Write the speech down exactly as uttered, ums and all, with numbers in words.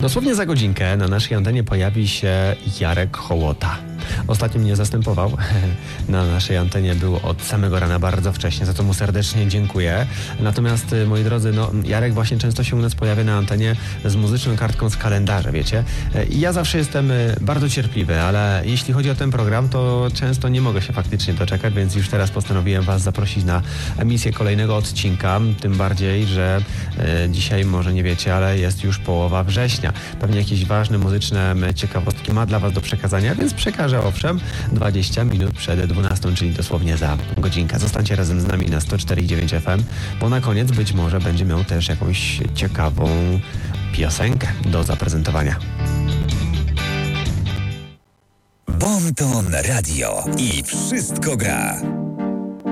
Dosłownie za godzinkę na naszej antenie pojawi się Jarek Hołota. Ostatnio mnie zastępował. Na naszej antenie był od samego rana bardzo wcześnie, za co mu serdecznie dziękuję. Natomiast, moi drodzy, no, Jarek właśnie często się u nas pojawia na antenie z muzyczną kartką z kalendarza, wiecie. I ja zawsze jestem bardzo cierpliwy, ale jeśli chodzi o ten program, to często nie mogę się faktycznie doczekać, więc już teraz postanowiłem Was zaprosić na emisję kolejnego odcinka. Tym bardziej, że e, dzisiaj może nie wiecie, ale jest już połowa września. Pewnie jakieś ważne muzyczne ciekawostki ma dla Was do przekazania, więc przekażę owszem dwadzieścia minut przed dwunastą, czyli dosłownie za godzinkę. Zostańcie razem z nami na sto cztery i dziewięć F M, bo na koniec być może będzie miał też jakąś ciekawą piosenkę do zaprezentowania. Bon Ton Radio i wszystko gra.